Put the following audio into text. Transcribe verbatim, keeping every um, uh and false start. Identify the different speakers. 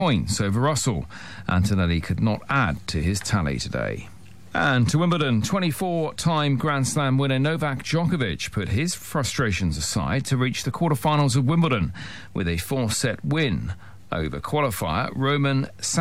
Speaker 1: points over Russell. Antonelli could not add to his tally today. And to Wimbledon, twenty-four-time Grand Slam winner Novak Djokovic put his frustrations aside to reach the quarterfinals of Wimbledon with a four-set win over qualifier Roman Sanchez.